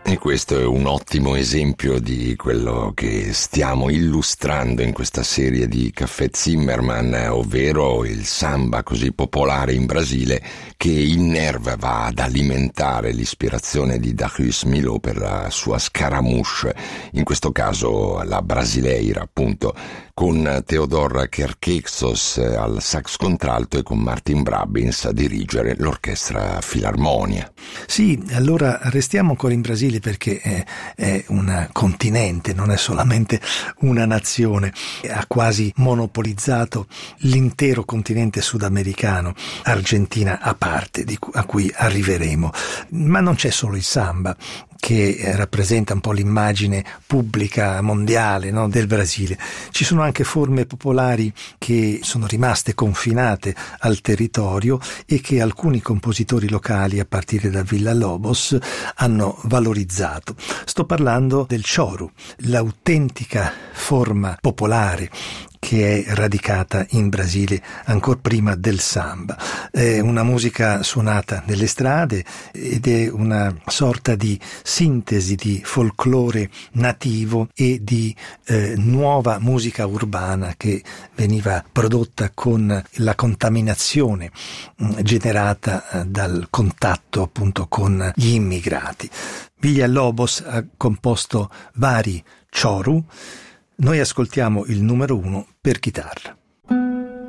E questo è un ottimo esempio di quello che stiamo illustrando in questa serie di Caffè Zimmermann, ovvero il samba così popolare in Brasile che innerva, va ad alimentare l'ispirazione di Darius Milhaud per la sua Scaramouche, in questo caso la brasileira appunto, con Theodor Kerkexos al sax contralto e con Martin Brabbins a dirigere l'orchestra Filarmonia. Sì, allora restiamo ancora in Brasile perché è un continente, non è solamente una nazione, ha quasi monopolizzato l'intero continente sudamericano, Argentina a parte, a cui arriveremo. Ma non c'è solo il samba che rappresenta un po' l'immagine pubblica mondiale, no, del Brasile. Ci sono anche forme popolari che sono rimaste confinate al territorio e che alcuni compositori locali, a partire da Villa-Lobos, hanno valorizzato. Sto parlando del choro, l'autentica forma popolare che è radicata in Brasile ancor prima del samba. È una musica suonata nelle strade ed è una sorta di sintesi di folklore nativo e di nuova musica urbana che veniva prodotta con la contaminazione generata dal contatto appunto con gli immigrati. Villa-Lobos ha composto vari choru. Noi ascoltiamo il numero 1 per chitarra.